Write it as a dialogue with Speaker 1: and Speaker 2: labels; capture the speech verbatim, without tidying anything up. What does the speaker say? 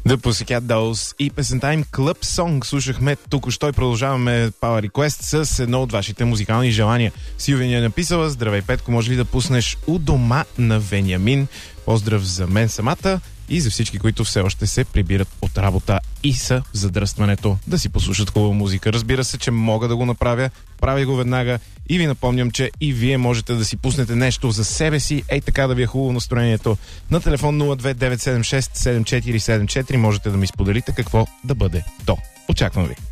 Speaker 1: The Pussycat Dolls и песента им Club Song слушахме току-що и продължаваме Power Request с едно от вашите музикални желания. Силвия ни е написала: здравей, Петко, може ли да пуснеш У дома на Вениамин? Поздрав за мен самата и за всички, които все още се прибират от работа и са в задръстването да си послушат хубава музика. Разбира се, че мога да го направя, правя го веднага и ви напомням, че и вие можете да си пуснете нещо за себе си, ей така да ви е хубаво настроението. На телефон нула две девет седем шест седем четири седем четири можете да ми споделите какво да бъде то. Очаквам ви!